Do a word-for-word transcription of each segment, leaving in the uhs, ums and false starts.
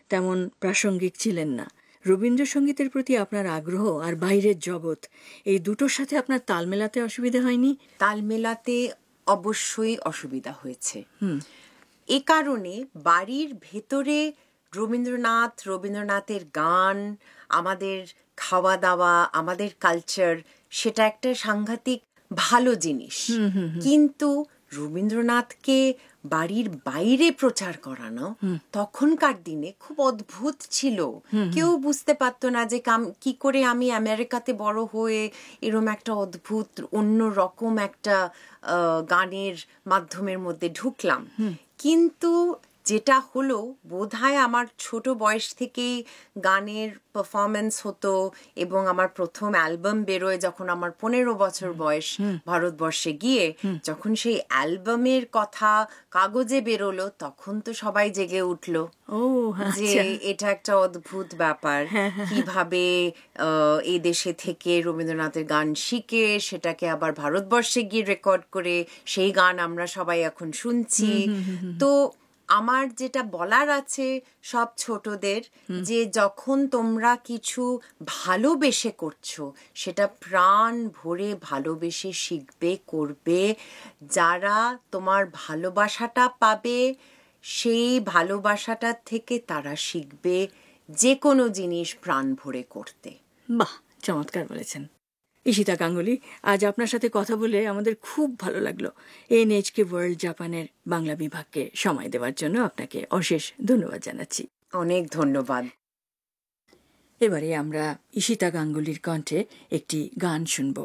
তেমন প্রাসঙ্গিক ছিলেন না। রবীন্দ্রসঙ্গীতের প্রতি আপনার আগ্রহ আর বাইরের জগৎ, এই দুটোর সাথে আপনার তাল মেলাতে অসুবিধা হয়নি? তাল মেলাতে অবশ্যই অসুবিধা হয়েছে। এ কারণে বাড়ির ভেতরে রবীন্দ্রনাথ, রবীন্দ্রনাথের গান, আমাদের খাওয়া দাওয়া, আমাদের কালচার, সেটা একটা সাংঘাতিক ভালো জিনিস। কিন্তু রবীন্দ্রনাথকে বাড়ির বাইরে প্রচার করানো তখনকার দিনে খুব অদ্ভুত ছিল। কেউ বুঝতে পারতো না যে কি করে আমি আমেরিকাতে বড় হয়ে এরম একটা অদ্ভুত অন্য রকম একটা গানের মাধ্যমের মধ্যে ঢুকলাম। কিন্তু যেটা হলো, বোধহয় আমার ছোট বয়স থেকেই গানের পারফরমেন্স হতো এবং আমার প্রথম অ্যালবাম বেরোয় যখন আমার পনেরো বছর বয়স ভারতবর্ষে গিয়ে, যখন সেই অ্যালবামের কথা কাগজে বেরোলো তখন তো সবাই জেগে উঠলো যে এটা একটা অদ্ভুত ব্যাপার, কিভাবে এই দেশে থেকে রবীন্দ্রনাথের গান শিখে সেটাকে আবার ভারতবর্ষে গিয়ে রেকর্ড করে সেই গান আমরা সবাই এখন শুনছি। তো আমার যেটা বলার আছে সব ছোটদের, যে যখন তোমরা কিছু ভালোবেসে করছো সেটা প্রাণ ভরে ভালোবেসে শিখবে, করবে। যারা তোমার ভালোবাসাটা পাবে সেই ভালোবাসাটার থেকে তারা শিখবে যে কোনো জিনিস প্রাণ ভরে করতে। বাহ, চমৎকার বলেছেন। ঈশিতা গাঙ্গুলি, আজ আপনার সাথে কথা বলে আমাদের খুব ভালো লাগলো। এনএইচকে ওয়ার্ল্ড জাপানের বাংলা বিভাগকে সময় দেওয়ার জন্য আপনাকে অশেষ ধন্যবাদ জানাচ্ছি। অনেক ধন্যবাদ। এবারে আমরা ঈশিতা গাঙ্গুলির কণ্ঠে একটি গান শুনব।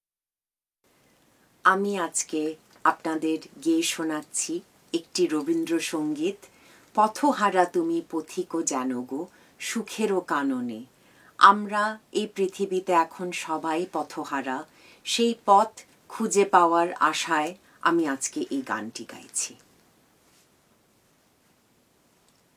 আমি আজকে আপনাদের গেয়ে শোনাচ্ছি একটি রবীন্দ্রসঙ্গীত, পথহারা তুমি পথিক জানো গো সুখেরও কাননে। আমরা এই পৃথিবীতে এখন সবাই পথহারা, সেই পথ খুঁজে পাওয়ার আশায় আমি আজকে এই গানটি গাইছি।